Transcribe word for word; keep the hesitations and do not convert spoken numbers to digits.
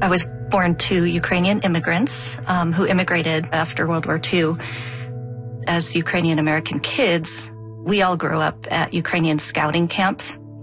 I was born to Ukrainian immigrants um, who immigrated after World War Two. As Ukrainian American kids, we all grew up at Ukrainian scouting camps.